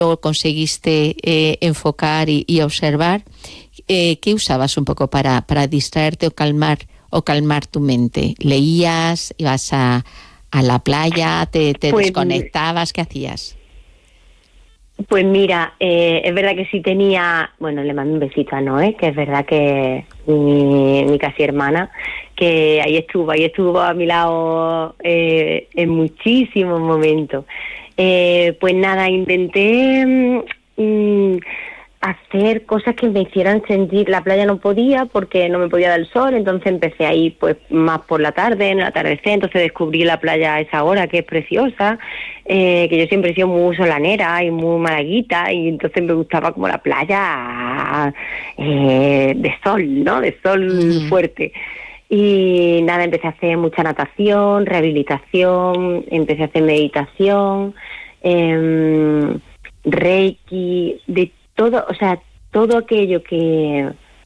conseguiste enfocar y observar, ¿qué usabas un poco para distraerte o calmar tu mente? ¿Leías? ¿Ibas a la playa? ¿Te Pues, desconectabas? ¿Qué hacías? Pues mira, es verdad que sí tenía, bueno, le mando un besito a Noé, que es verdad que mi casi hermana, que ahí estuvo a mi lado en muchísimos momentos. Pues nada, intenté hacer cosas que me hicieran sentir. La playa no podía porque no me podía dar el sol, entonces empecé a ir pues más por la tarde, en el atardecer, entonces descubrí la playa a esa hora que es preciosa, que yo siempre he sido muy solanera y muy malaguita, y entonces me gustaba como la playa de sol, ¿no? De sol fuerte. Y nada, empecé a hacer mucha natación, rehabilitación, empecé a hacer meditación, reiki, de todo, o sea, todo aquello que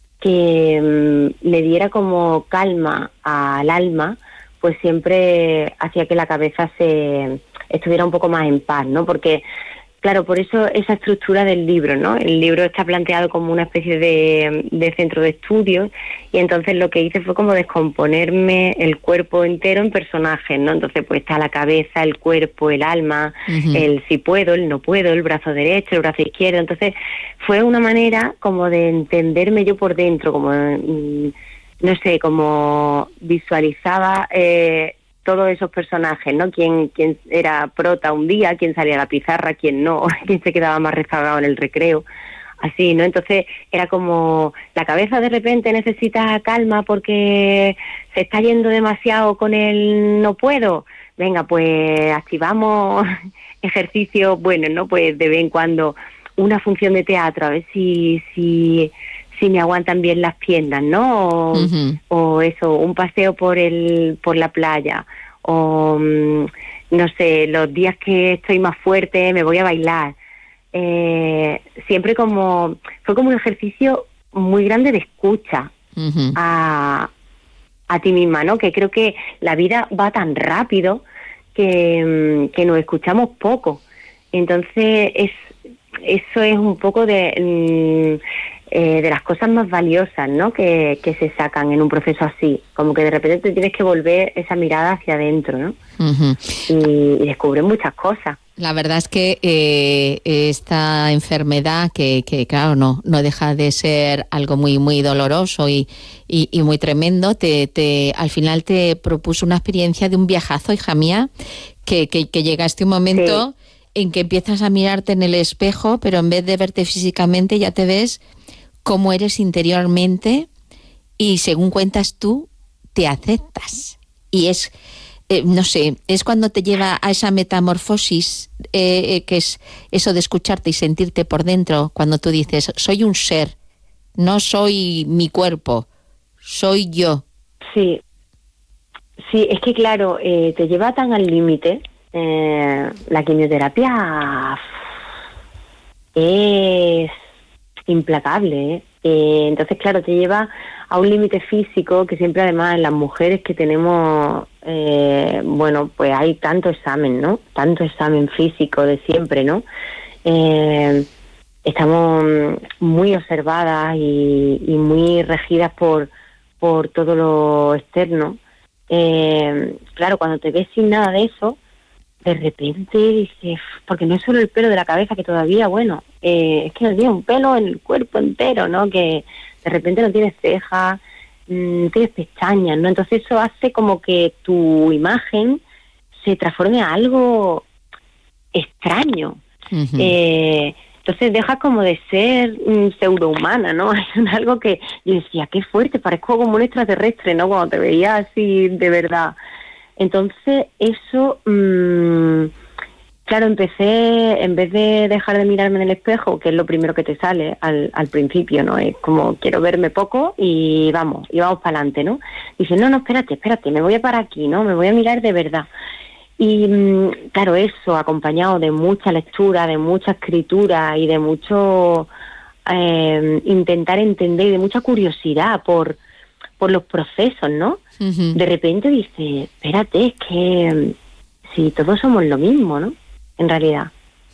le diera como calma al alma, pues siempre hacía que la cabeza se estuviera un poco más en paz, ¿no? Porque, claro, por eso esa estructura del libro, ¿no? El libro está planteado como una especie de centro de estudios, y entonces lo que hice fue como descomponerme el cuerpo entero en personajes, ¿no? Entonces pues está la cabeza, el cuerpo, el alma, el si puedo, el no puedo, el brazo derecho, el brazo izquierdo. Entonces fue una manera como de entenderme yo por dentro, como, no sé, como visualizaba todos esos personajes, ¿no? Quién era prota un día, quién salía a la pizarra, quién no, quién se quedaba más rezagado en el recreo, así, ¿no? Entonces era como la cabeza de repente necesita calma porque se está yendo demasiado con el no puedo. Venga, pues activamos ejercicios buenos, ¿no? Pues de vez en cuando una función de teatro, a ver si me aguantan bien las piernas, ¿no? O eso, un paseo por la playa, o no sé, los días que estoy más fuerte me voy a bailar. Siempre fue como un ejercicio muy grande de escucha a ti misma, ¿no? Que creo que la vida va tan rápido que nos escuchamos poco. Entonces eso es un poco de las cosas más valiosas, ¿no? Que se sacan en un proceso así, como que de repente te tienes que volver esa mirada hacia adentro, ¿no? Y descubres muchas cosas. La verdad es que esta enfermedad que claro no deja de ser algo muy muy doloroso y muy tremendo, al final te propuso una experiencia de un viajazo, hija mía, que llegaste un momento en que empiezas a mirarte en el espejo, pero en vez de verte físicamente ya te ves cómo eres interiormente, y según cuentas tú, te aceptas. Y es, no sé, es cuando te lleva a esa metamorfosis, que es eso de escucharte y sentirte por dentro, cuando tú dices, soy un ser, no soy mi cuerpo, soy yo. Sí, es que claro, te lleva tan al límite. La quimioterapia es implacable, entonces claro, te lleva a un límite físico que siempre, además, en las mujeres que tenemos, bueno, pues hay tanto examen, ¿no? Tanto examen físico de siempre, ¿no? Estamos muy observadas y muy regidas por todo lo externo. Claro, cuando te ves sin nada de eso, de repente dices, porque no es solo el pelo de la cabeza, que todavía, bueno, es que no tienes un pelo en el cuerpo entero, ¿no? Que de repente no tienes cejas, no tienes pestañas, ¿no? Entonces eso hace como que tu imagen se transforme a algo extraño. Entonces dejas como de ser pseudohumana, ¿no? Es algo que yo decía, qué fuerte, parezco como un extraterrestre, ¿no? Cuando te veía así de verdad. Entonces eso, claro, empecé, en vez de dejar de mirarme en el espejo, que es lo primero que te sale al principio, ¿no? Es como, quiero verme poco y vamos para adelante, ¿no? Dice, no, espérate, me voy a parar aquí, ¿no? Me voy a mirar de verdad. Y claro, eso acompañado de mucha lectura, de mucha escritura y de mucho intentar entender, y de mucha curiosidad por los procesos, ¿no? De repente dice, espérate, es que si todos somos lo mismo, ¿no? En realidad.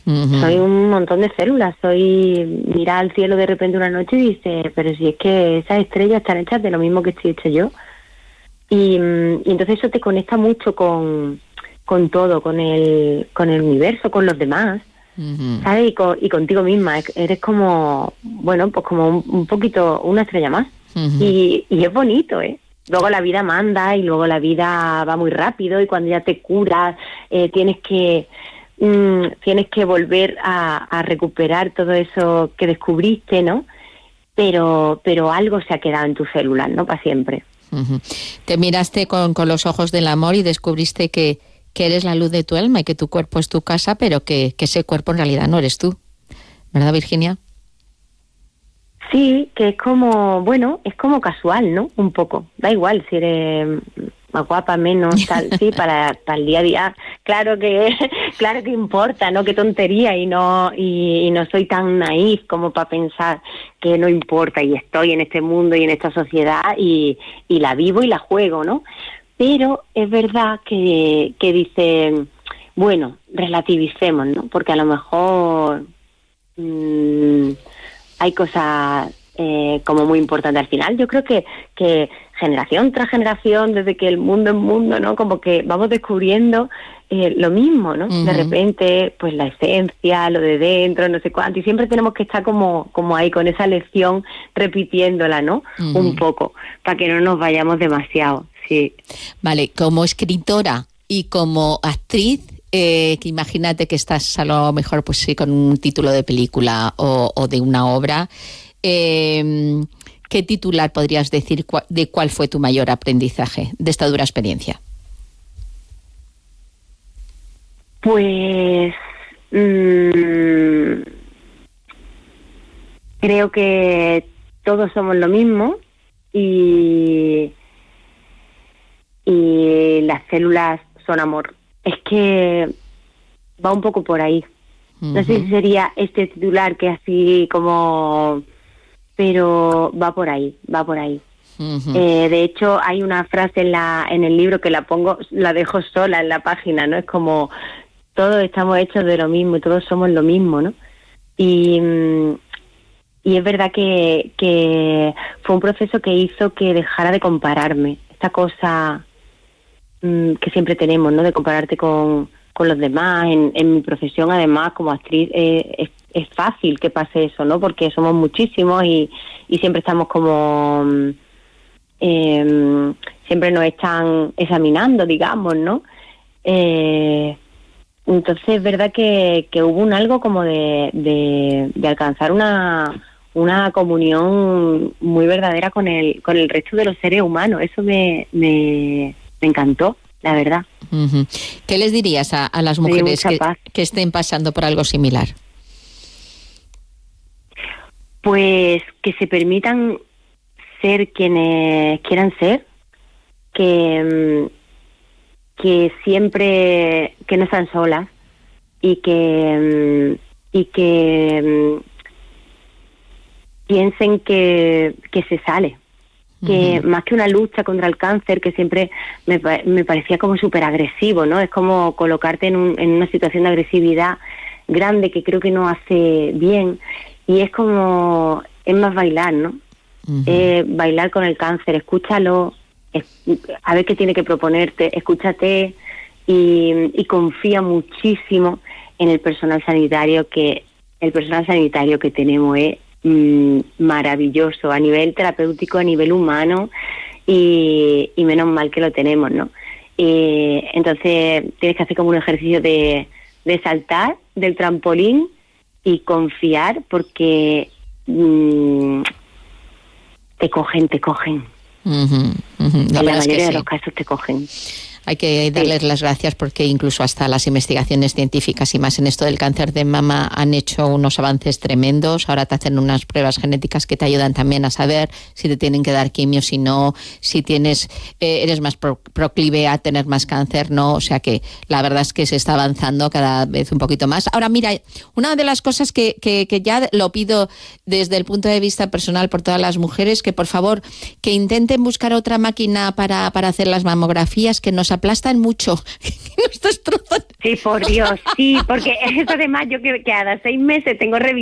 Soy un montón de células, mira al cielo de repente una noche y dice, pero si es que esas estrellas están hechas de lo mismo que estoy hecha yo. Y entonces eso te conecta mucho con todo, con el universo, con los demás, ¿sabes? Y contigo misma, eres como, bueno, pues como un poquito una estrella más. Y es bonito, ¿eh? Luego la vida manda y luego la vida va muy rápido y cuando ya te curas tienes que volver a recuperar todo eso que descubriste, ¿no? Pero algo se ha quedado en tus células, ¿no? Para siempre. Te miraste con los ojos del amor y descubriste que eres la luz de tu alma y que tu cuerpo es tu casa, pero que ese cuerpo en realidad no eres tú. ¿Verdad, Virginia? Sí, que es como, bueno, es como casual, ¿no? Un poco. Da igual si eres más guapa, menos, tal, sí, para el día a día. Claro que importa, ¿no? Qué tontería y no soy tan naif como para pensar que no importa y estoy en este mundo y en esta sociedad y la vivo y la juego, ¿no? Pero es verdad que dicen, bueno, relativicemos, ¿no? Porque a lo mejor hay cosas como muy importantes al final. Yo creo que generación tras generación, desde que el mundo es mundo, ¿no? Como que vamos descubriendo lo mismo, ¿no? De repente, pues la esencia, lo de dentro, no sé cuánto, y siempre tenemos que estar como ahí con esa lección repitiéndola, ¿no? Un poco, para que no nos vayamos demasiado, sí. Vale, como escritora y como actriz, que imagínate que estás a lo mejor pues sí con un título de película o de una obra, ¿qué titular podrías decir de cuál fue tu mayor aprendizaje de esta dura experiencia? Pues creo que todos somos lo mismo y las células son amor. Es que va un poco por ahí. No sé si sería este titular que así como... pero va por ahí. De hecho, hay una frase en el libro que la dejo sola en la página, ¿no? Es como, todos estamos hechos de lo mismo y todos somos lo mismo, ¿no? Y es verdad que fue un proceso que hizo que dejara de compararme. Esta cosa que siempre tenemos, ¿no? De compararte con los demás. En mi profesión, además, como actriz, es fácil que pase eso, ¿no? Porque somos muchísimos y siempre estamos como... siempre nos están examinando, digamos, ¿no? Entonces es verdad que hubo un algo como de alcanzar una comunión muy verdadera con el resto de los seres humanos. Eso me encantó, la verdad. ¿Qué les dirías a las mujeres que estén pasando por algo similar? Pues que se permitan ser quienes quieran ser, que siempre, que no están solas y que piensen que se sale. Que más que una lucha contra el cáncer, que siempre me parecía como súper agresivo, ¿no? Es como colocarte en una situación de agresividad grande que creo que no hace bien. Y es más bailar, ¿no? Bailar con el cáncer, escúchalo, a ver qué tiene que proponerte, escúchate y confía muchísimo en el personal sanitario, que tenemos es maravilloso a nivel terapéutico, a nivel humano y menos mal que lo tenemos, ¿no? Entonces tienes que hacer como un ejercicio de saltar del trampolín y confiar, porque te cogen. En la mayoría de los casos te cogen. Hay que darles las gracias porque incluso hasta las investigaciones científicas y más en esto del cáncer de mama han hecho unos avances tremendos. Ahora te hacen unas pruebas genéticas que te ayudan también a saber si te tienen que dar quimio, si no, si tienes eres más proclive a tener más cáncer, no. O sea que la verdad es que se está avanzando cada vez un poquito más. Ahora mira, una de las cosas que ya lo pido desde el punto de vista personal por todas las mujeres, que por favor que intenten buscar otra máquina para hacer las mamografías, que nos nos aplastan mucho, nos destrozan. Sí, por Dios, sí, porque eso además yo que cada 6 meses tengo revisión